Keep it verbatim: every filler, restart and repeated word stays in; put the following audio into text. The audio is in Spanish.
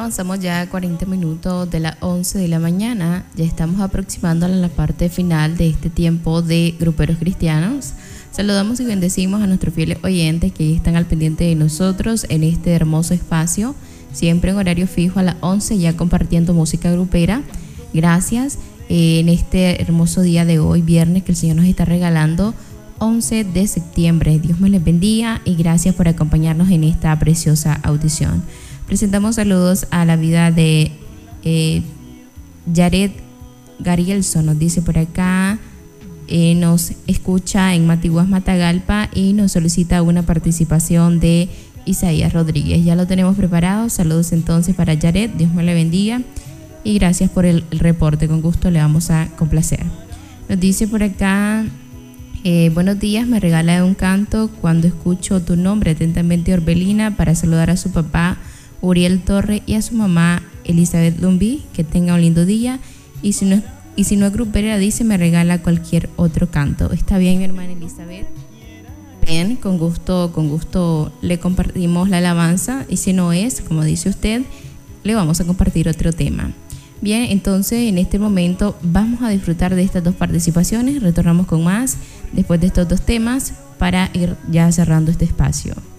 avanzamos ya a cuarenta minutos de las once de la mañana. Ya estamos aproximando a la parte final de este tiempo de Gruperos Cristianos. Saludamos y bendecimos a nuestros fieles oyentes que están al pendiente de nosotros en este hermoso espacio, siempre en horario fijo a las once, ya compartiendo música grupera. Gracias eh, en este hermoso día de hoy, viernes, que el Señor nos está regalando, once de septiembre. Dios me les bendiga y gracias por acompañarnos en esta preciosa audición. Presentamos saludos a la vida de eh, Jared Garielson, nos dice por acá, eh, nos escucha en Matiguas, Matagalpa, y nos solicita una participación de Isaías Rodríguez. Ya lo tenemos preparado. Saludos entonces para Jared, Dios me le bendiga y gracias por el, el reporte, con gusto le vamos a complacer. Nos dice por acá, eh, buenos días, me regala un canto cuando escucho tu nombre, atentamente Orbelina, para saludar a su papá Uriel Torre y a su mamá Elizabeth Lumbi, que tenga un lindo día. Y si no es, y si no es grupera, dice, me regala cualquier otro canto. Está bien, mi hermana Elizabeth. Bien, con gusto, con gusto le compartimos la alabanza, y si no es, como dice usted, le vamos a compartir otro tema. Bien, entonces en este momento vamos a disfrutar de estas dos participaciones. Retornamos con más después de estos dos temas para ir ya cerrando este espacio.